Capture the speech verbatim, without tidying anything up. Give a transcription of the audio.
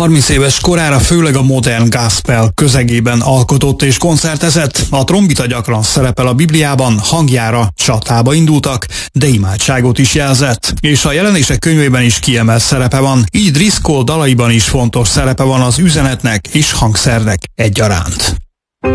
harminc éves korára főleg a modern gospel közegében alkotott és koncertezett. A trombita gyakran szerepel a Bibliában, hangjára csatába indultak, de imádságot is jelzett. És a jelenések könyvében is kiemelt szerepe van, így Driscoll dalaiban is fontos szerepe van az üzenetnek és hangszernek egyaránt.